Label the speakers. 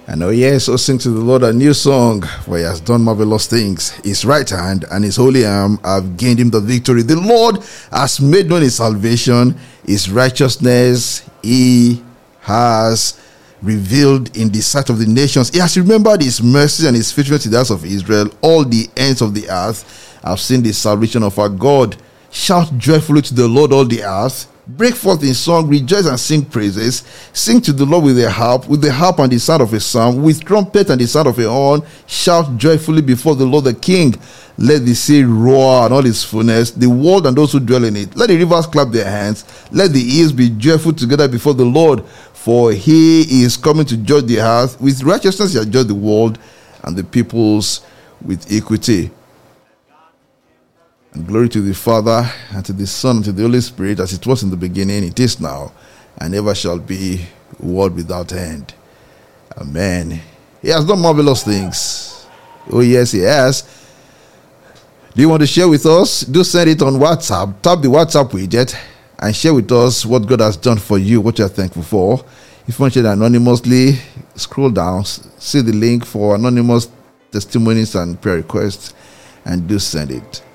Speaker 1: And oh yes, so sing to the Lord a new song, for he has done marvelous things. His right hand and his holy arm have gained him the victory. The Lord has made known his salvation, his righteousness he has revealed in the sight of the nations. He has remembered his mercy and his faithfulness to the house of Israel. All the ends of the earth have seen the salvation of our God. Shout joyfully to the Lord, all the earth. Break forth in song, rejoice and sing praises. Sing to the Lord with the harp and the sound of a psalm, with trumpet and the sound of a horn. Shout joyfully before the Lord the King. Let the sea roar and all its fullness, the world and those who dwell in it. Let the rivers clap their hands. Let the hills be joyful together before the Lord. For he is coming to judge the earth. With righteousness he has judged the world and the peoples with equity. And glory to the Father, and to the Son, and to the Holy Spirit, as it was in the beginning, it is now, and ever shall be, world without end. Amen. He has done marvelous things. Oh yes, he has. Do you want to share with us? Do send it on WhatsApp. Tap the WhatsApp widget and share with us what God has done for you, what you are thankful for. If you want to share anonymously, scroll down, see the link for anonymous testimonies and prayer requests, and do send it.